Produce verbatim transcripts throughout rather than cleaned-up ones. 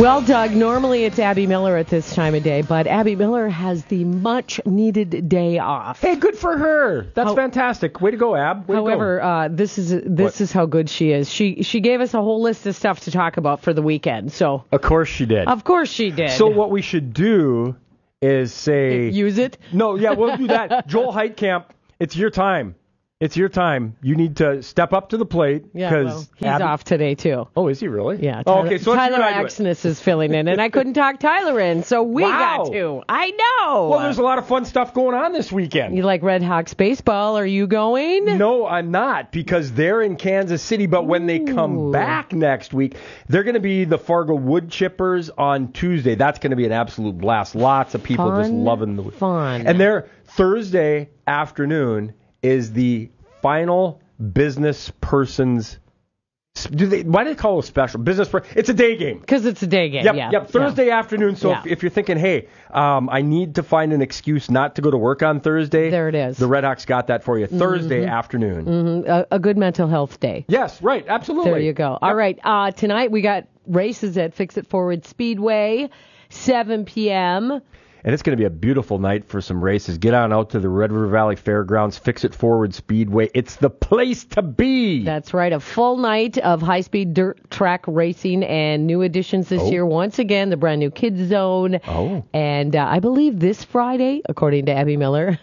Well, Doug, normally it's Abby Miller at this time of day, but Abby Miller has the much-needed day off. Hey, good for her. That's how, fantastic. Way to go, Ab. Way however, to go. Uh, this is this what? is how good she is. She she gave us a whole list of stuff to talk about for the weekend. So of course she did. Of course she did. So what we should do is say use it. No, yeah, we'll do that. Joel Heitkamp, it's your time. It's your time. You need to step up to the plate. Yeah, well, he's Abby... off today, too. Oh, is he really? Yeah. Tyler, oh, okay, so Tyler Axness is filling in, and I couldn't talk Tyler in, so we wow. got to. I know. Well, there's a lot of fun stuff going on this weekend. You like Red Hawks baseball? Are you going? No, I'm not, because they're in Kansas City, but when they come Ooh. back next week, they're going to be the Fargo Wood Chippers on Tuesday. That's going to be an absolute blast. Lots of people fun, just loving the fun. And their Thursday afternoon is the final business person's. Do they? Why do they call it a special business? Per, it's a day game. Because it's a day game. Yep, yeah. yep. Thursday yeah. afternoon. So yeah. if, if you're thinking, hey, um, I need to find an excuse not to go to work on Thursday, there it is. The Red Hawks got that for you. Mm-hmm. Thursday afternoon. Mm-hmm. A, a good mental health day. Yes, right. Absolutely. There you go. Yep. All right. Uh, tonight we got races at Fix It Forward Speedway, seven p.m. And it's going to be a beautiful night for some races. Get on out to the Red River Valley Fairgrounds, Fix It Forward Speedway. It's the place to be. That's right. A full night of high-speed dirt track racing and new additions this oh. year. Once again, the brand new Kids Zone. Oh. And uh, I believe this Friday, according to Abby Miller,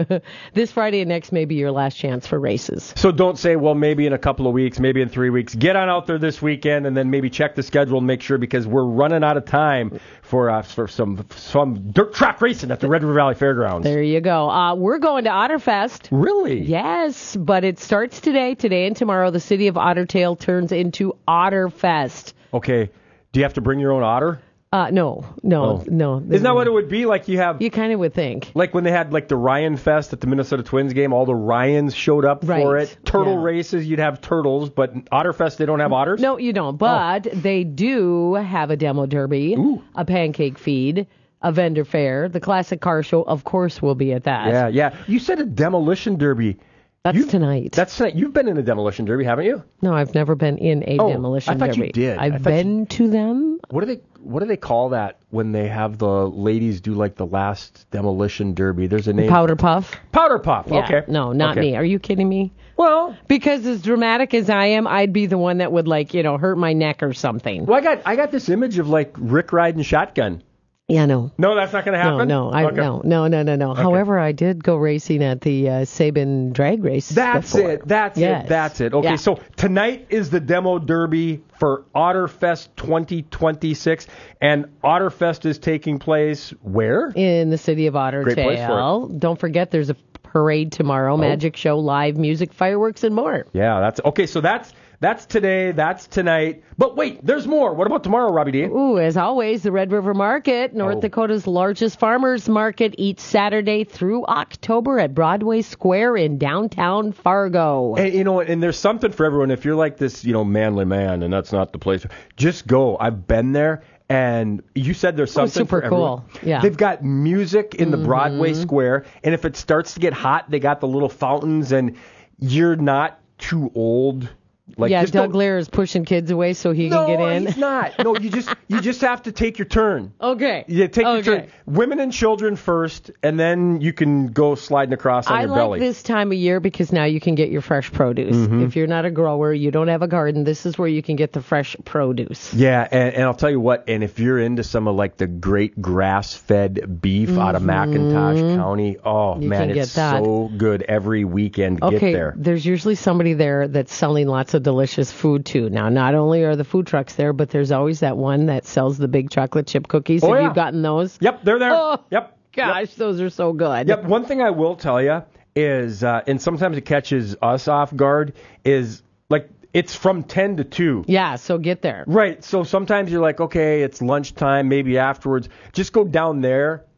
this Friday and next may be your last chance for races. So don't say, well, maybe in a couple of weeks, maybe in three weeks. Get on out there this weekend and then maybe check the schedule and make sure, because we're running out of time for uh, for some some dirt track racing at the Red River Valley Fairgrounds. There you go. Uh, we're going to Otterfest. Really? Yes, but it starts today. Today and tomorrow, the city of Ottertail turns into Otterfest. Okay. Do you have to bring your own otter? Uh, no, no, oh. no. Isn't that what it would be? Like you have... You kind of would think. Like when they had like the Ryan Fest at the Minnesota Twins game, all the Ryans showed up right. for it. Turtle yeah. races, you'd have turtles, but Otterfest, they don't have otters? No, you don't. But oh. they do have a demo derby, Ooh. a pancake feed, a vendor fair. The classic car show, of course, will be at that. Yeah, yeah. You said a demolition derby. That's You've, tonight. That's tonight. You've been in a demolition derby, haven't you? No, I've never been in a oh, demolition I thought derby. You did. I've been you... to them. What do they What do they call that when they have the ladies do like the last demolition derby? There's a name. Powder puff. Powder puff. Yeah, okay. No, not okay. me. Are you kidding me? Well, because as dramatic as I am, I'd be the one that would like you know hurt my neck or something. Well, I got I got this image of like Rick riding shotgun. Yeah, no. No, that's not going to happen? No, no, I, okay. no, no, no, no, no. Okay. However, I did go racing at the uh, Sabin drag race. That's before. it. That's yes. it. That's it. Okay, yeah. so tonight is the demo derby for Otterfest twenty twenty-six, and Otterfest is taking place where? In the city of Ottertail. Great place for it. Don't forget, there's a parade tomorrow, oh. magic show, live music, fireworks, and more. Yeah, that's okay. So that's. That's today, that's tonight. But wait, there's more. What about tomorrow, Robbie D? Ooh, as always, the Red River Market, North oh. Dakota's largest farmers market, each Saturday through October at Broadway Square in downtown Fargo. And, you know, and there's something for everyone. If you're like this, you know, manly man, and that's not the place, just go. I've been there. And you said there's something oh, super for everyone. cool. Yeah. They've got music in the mm-hmm. Broadway Square. And if it starts to get hot, they got the little fountains. And you're not too old. Like, yeah, just Doug don't... Lear is pushing kids away so he no, can get in. No, he's not. No, you just you just have to take your turn. Okay. Yeah, take okay. your turn. Women and children first, and then you can go sliding across on I your like belly. I like this time of year because now you can get your fresh produce. Mm-hmm. If you're not a grower, you don't have a garden, this is where you can get the fresh produce. Yeah, and, and I'll tell you what, and if you're into some of like the great grass-fed beef mm-hmm. out of McIntosh County, oh you man, can get it's that. so good every weekend. Okay, get there. There's usually somebody there that's selling lots of delicious food too. Now, not only are the food trucks there, but there's always that one that sells the big chocolate chip cookies. Oh, Have yeah. you gotten those? Yep, they're there. Oh, yep. Gosh, yep. those are so good. Yep. One thing I will tell you is, uh, and sometimes it catches us off guard, is like it's from ten to two. Yeah, so get there. Right. So sometimes you're like, okay, it's lunchtime, maybe afterwards. Just go down there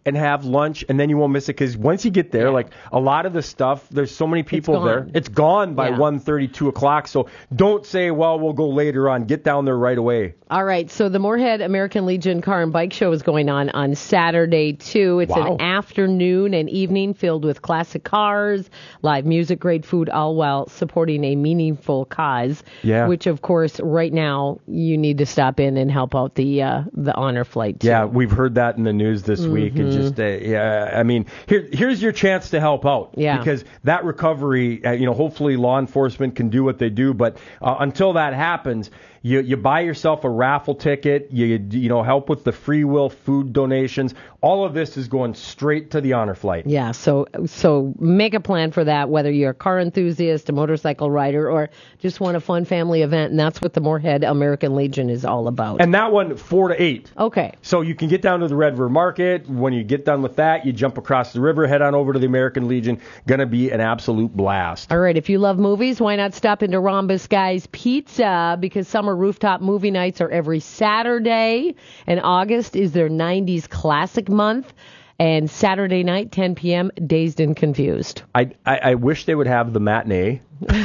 and have lunch, and then you won't miss it, because once you get there, Yeah. like a lot of the stuff, there's so many people It's there. gone. It's gone by Yeah. one thirty, two o'clock. So don't say, well, we'll go later on. Get down there right away. All right, so the Moorhead American Legion Car and Bike Show is going on on Saturday, too. It's Wow. an afternoon and evening filled with classic cars, live music, great food, all while supporting a meaningful cause, Yeah. which, of course, right now you need to stop in and help out the uh, the honor flight, too. Yeah, we've heard that in the news this Mm-hmm. week, and just uh, yeah, I mean, here here's your chance to help out. Yeah. Because that recovery, uh, you know, hopefully law enforcement can do what they do, but uh, until that happens, you you buy yourself a raffle ticket, you you know help with the free will food donations. All of this is going straight to the honor flight. Yeah, so so make a plan for that, whether you're a car enthusiast, a motorcycle rider, or just want a fun family event, and that's what the Moorhead American Legion is all about. And that one, four to eight. Okay. So you can get down to the Red River Market. When you get done with that, you jump across the river, head on over to the American Legion. Gonna be an absolute blast. All right, if you love movies, why not stop into Rhombus Guys Pizza, because summer rooftop movie nights are every Saturday, and August is their nineties classic month, and Saturday night, ten p.m., Dazed and Confused. I, I I wish they would have the matinee.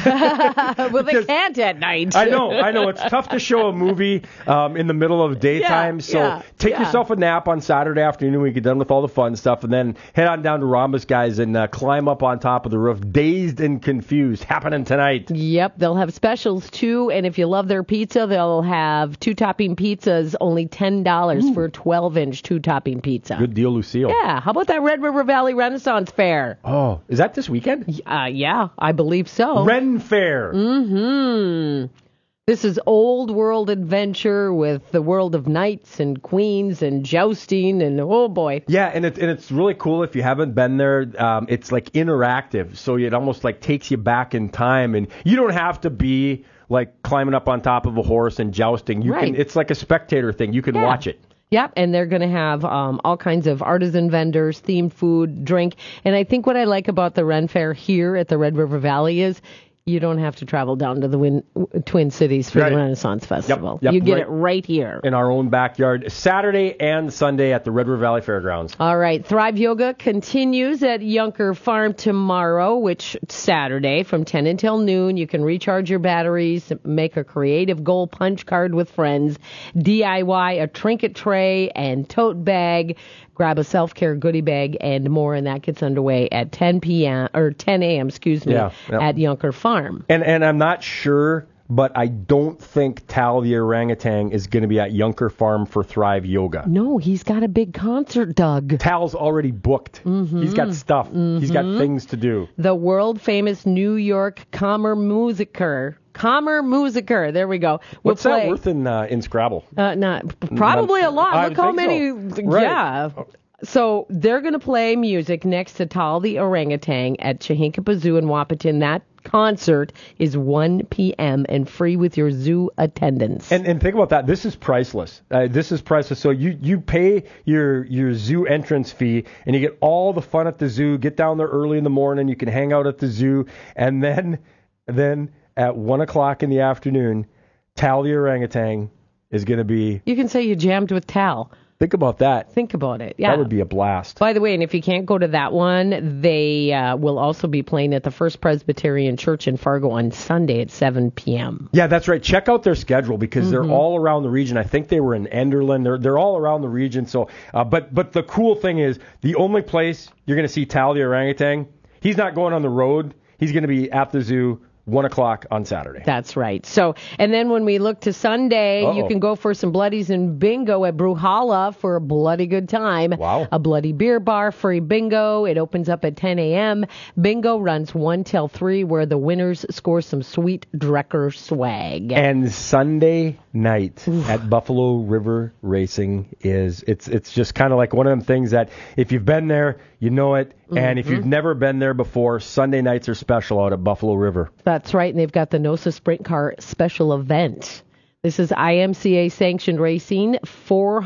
Well, they can't at night. I know, I know. It's tough to show a movie um, in the middle of daytime. Yeah, so yeah, take yeah. yourself a nap on Saturday afternoon when you get done with all the fun stuff, and then head on down to Rhombus Guys and uh, climb up on top of the roof. Dazed and Confused, happening tonight. Yep, they'll have specials too, and if you love their pizza, they'll have two-topping pizzas, only ten dollars for a twelve-inch two-topping pizza. Good deal, Lucille. Yeah, how about that Red River Valley Renaissance Fair? Oh, is that this weekend? Uh, yeah, I believe so. Ren Fair. Mm-hmm. This is old world adventure with the world of knights and queens and jousting and oh boy. Yeah, and it's and it's really cool if you haven't been there. Um, it's like interactive, so it almost like takes you back in time, and you don't have to be like climbing up on top of a horse and jousting. You Right. can. It's like a spectator thing. You can Yeah. watch it. Yep, and they're going to have um, all kinds of artisan vendors, themed food, drink. And I think what I like about the Ren Fair here at the Red River Valley is you don't have to travel down to the Win- Twin Cities for Right. the Renaissance Festival. yep, you get right. it right here. In our own backyard, Saturday and Sunday at the Red River Valley Fairgrounds. All right, Thrive Yoga continues at Yunker Farm tomorrow, which Saturday from ten until noon. You can recharge your batteries, make a creative goal punch card with friends, D I Y a trinket tray and tote bag, grab a self-care goodie bag and more, and that gets underway at ten p.m. or ten a.m. excuse me, Yeah, yeah. at Yunker Farm. And and I'm not sure, but I don't think Tal the orangutan is going to be at Yunker Farm for Thrive Yoga. No, he's got a big concert, Doug. Tal's already booked. Mm-hmm. He's got stuff. Mm-hmm. He's got things to do. The world famous New York Kammermusiker. Kammermusiker. There we go. We'll What's play. that worth in uh, in Scrabble? Uh, not probably a lot. I Look would how think many. so. Right. Yeah. So they're going to play music next to Tal the Orangutan at Chihinkapa Zoo in Wapaton. That concert is one p.m. and free with your zoo attendance. And and think about that. This is priceless. Uh, this is priceless. So you, you pay your your zoo entrance fee, and you get all the fun at the zoo. Get down there early in the morning. You can hang out at the zoo, and then then at one o'clock in the afternoon, Tal the orangutan is going to be. You can say you jammed with Tal. Think about that. Think about it. Yeah. That would be a blast. By the way, and if you can't go to that one, they uh, will also be playing at the First Presbyterian Church in Fargo on Sunday at seven p.m. Yeah, that's right. Check out their schedule because Mm-hmm. they're all around the region. I think they were in Enderlin. They're they're all around the region. So, uh, but but the cool thing is the only place you're going to see Tal the orangutan, he's not going on the road. He's going to be at the zoo. One o'clock on Saturday. That's right. So, and then when we look to Sunday, Uh-oh. you can go for some bloodies and bingo at Bruhala for a bloody good time. Wow. A bloody beer bar, free bingo. It opens up at ten a.m. Bingo runs one till three, where the winners score some sweet Drecker swag. And Sunday night at Buffalo River Racing is it's it's just kind of like one of them things that if you've been there, you know it. And Mm-hmm. if you've never been there before, Sunday nights are special out at Buffalo River. That's right, and they've got the NOSA Sprint Car special event. This is I M C A sanctioned racing. Four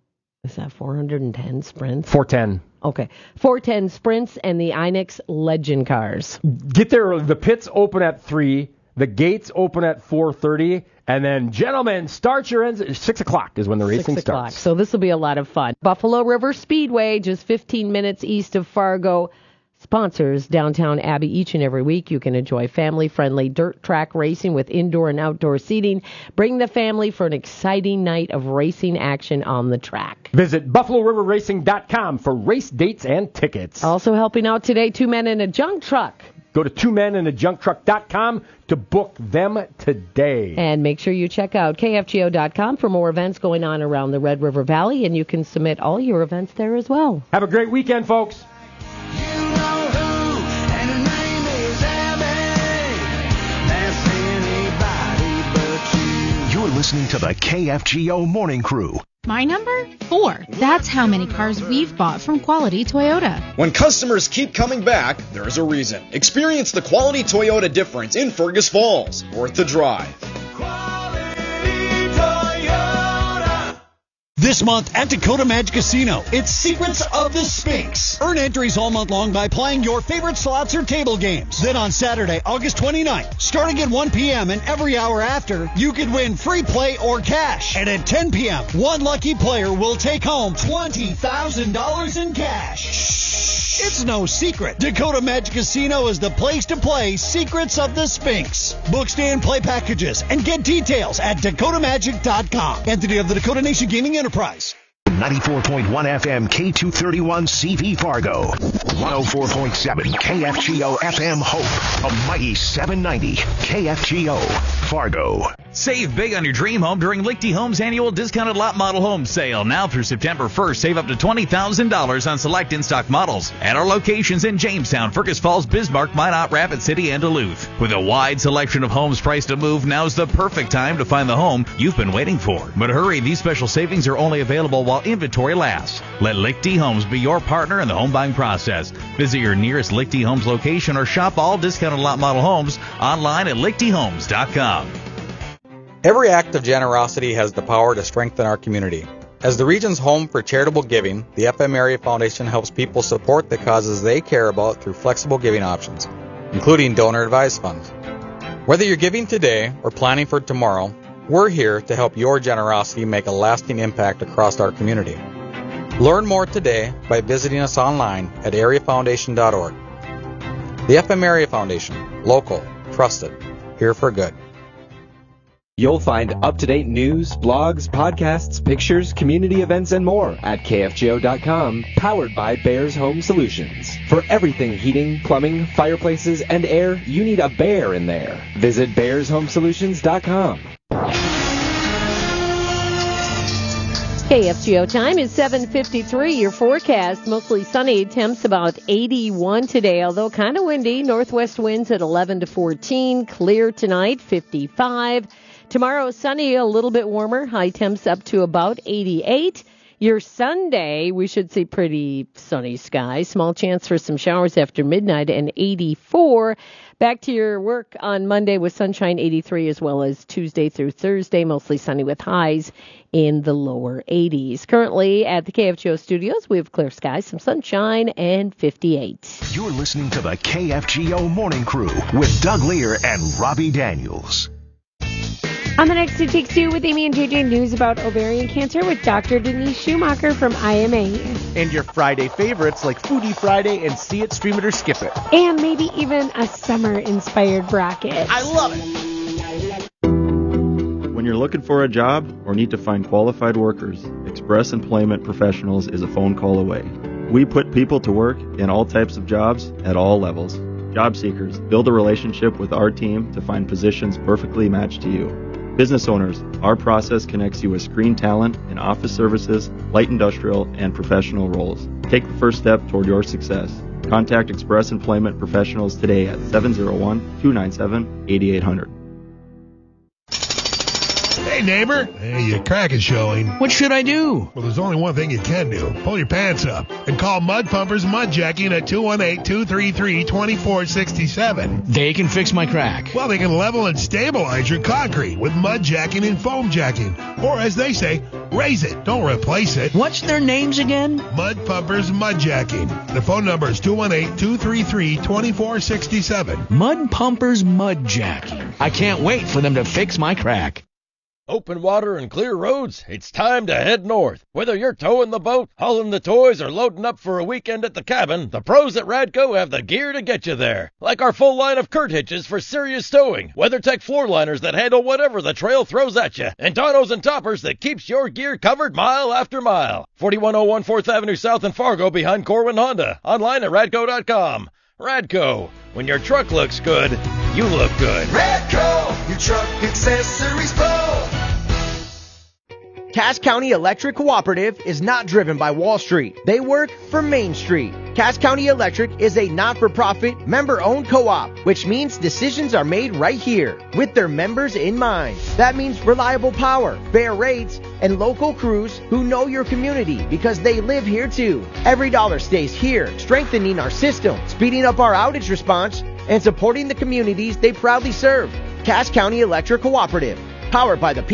is that four hundred ten sprints? four ten. Okay, four ten sprints and the I N E X Legend cars. Get there early. The pits open at three. The gates open at four thirty, and then, gentlemen, start your engines. six o'clock is when the racing Six o'clock. starts. So this will be a lot of fun. Buffalo River Speedway, just fifteen minutes east of Fargo, sponsors downtown Abbey each and every week. You can enjoy family-friendly dirt track racing with indoor and outdoor seating. Bring the family for an exciting night of racing action on the track. Visit buffalo river racing dot com for race dates and tickets. Also helping out today, two men in a junk truck. Go to two men in a junk truck dot com to book them today. And make sure you check out K F G O dot com for more events going on around the Red River Valley, and you can submit all your events there as well. Have a great weekend, folks. You're listening to the K F G O Morning Crew. My number? Four. That's how many cars we've bought from Quality Toyota. When customers keep coming back, there's a reason. Experience the Quality Toyota difference in Fergus Falls. Worth the drive. This month at Dakota Magic Casino, it's Secrets of the Sphinx. Earn entries all month long by playing your favorite slots or table games. Then on Saturday, August twenty-ninth, starting at one p.m. and every hour after, you could win free play or cash. And at ten p.m., one lucky player will take home twenty thousand dollars in cash. Shh, it's no secret. Dakota Magic Casino is the place to play Secrets of the Sphinx. Book stand play packages and get details at dakota magic dot com. Entity of the Dakota Nation Gaming Enterprise. ninety-four point one F M K two thirty-one C V Fargo. one oh four point seven K F G O F M Hope. A mighty seven ninety K F G O Fargo. Save big on your dream home during Lichty Homes annual discounted lot model home sale. Now through September first, save up to twenty thousand dollars on select in-stock models at our locations in Jamestown, Fergus Falls, Bismarck, Minot, Rapid City, and Duluth. With a wide selection of homes priced to move, now's the perfect time to find the home you've been waiting for. But hurry, these special savings are only available while inventory lasts. Let Lichty Homes be your partner in the home buying process. Visit your nearest Lichty Homes location or shop all discounted lot model homes online at lichty homes dot com. Every act of generosity has the power to strengthen our community. As the region's home for charitable giving, the F M Area Foundation helps people support the causes they care about through flexible giving options, including donor-advised funds. Whether you're giving today or planning for tomorrow, we're here to help your generosity make a lasting impact across our community. Learn more today by visiting us online at area foundation dot org. The F M Area Foundation, local, trusted, here for good. You'll find up-to-date news, blogs, podcasts, pictures, community events, and more at K F G O dot com, powered by Bears Home Solutions. For everything heating, plumbing, fireplaces, and air, you need a bear in there. Visit bears home solutions dot com. K F G O time is seven fifty-three. Your forecast, mostly sunny, temps about eighty-one today, although kind of windy. Northwest winds at eleven to fourteen. Clear tonight, fifty-five. Tomorrow, sunny, a little bit warmer. High temps up to about eighty-eight. Your Sunday, we should see pretty sunny skies. Small chance for some showers after midnight and eighty-four. Back to your work on Monday with sunshine, eighty-three, as well as Tuesday through Thursday, mostly sunny with highs in the lower eighties. Currently at the K F G O studios, we have clear skies, some sunshine, and fifty-eight. You're listening to the K F G O Morning Crew with Doug Lear and Robbie Daniels. On the next, it takes you with Amy and J J news about ovarian cancer with Doctor Denise Schumacher from I M A. And your Friday favorites like Foodie Friday and See It, Stream It, or Skip It. And maybe even a summer-inspired bracket. I love it! When you're looking for a job or need to find qualified workers, Express Employment Professionals is a phone call away. We put people to work in all types of jobs at all levels. Job seekers, build a relationship with our team to find positions perfectly matched to you. Business owners, our process connects you with screen talent in office services, light industrial, and professional roles. Take the first step toward your success. Contact Express Employment Professionals today at seven oh one, two nine seven, eight eight zero zero. Hey, neighbor. Hey, your crack is showing. What should I do? Well, there's only one thing you can do. Pull your pants up and call Mud Pumpers Mud Jacking at two one eight, two three three, two four six seven. They can fix my crack. Well, they can level and stabilize your concrete with mud jacking and foam jacking. Or, as they say, Raise it, don't replace it. What's their names again? Mud Pumpers Mudjacking. The phone number is two one eight, two three three, two four six seven. Mud Pumpers Mudjacking. I can't wait for them to fix my crack. Open water and clear roads, it's time to head north. Whether you're towing the boat, hauling the toys, or loading up for a weekend at the cabin, the pros at Radco have the gear to get you there. Like our full line of Kurt hitches for serious towing, WeatherTech floor liners that handle whatever the trail throws at you, and Donos and toppers that keeps your gear covered mile after mile. forty-one oh one fourth Avenue South in Fargo behind Corwin Honda. Online at radco dot com. Radco, when your truck looks good, you look good. Radco, your truck accessories pro. Cass County Electric Cooperative is not driven by Wall Street. They work for Main Street. Cass County Electric is a not-for-profit, member-owned co-op, which means decisions are made right here with their members in mind. That means reliable power, fair rates, and local crews who know your community because they live here too. Every dollar stays here, strengthening our system, speeding up our outage response, and supporting the communities they proudly serve. Cass County Electric Cooperative, powered by the people.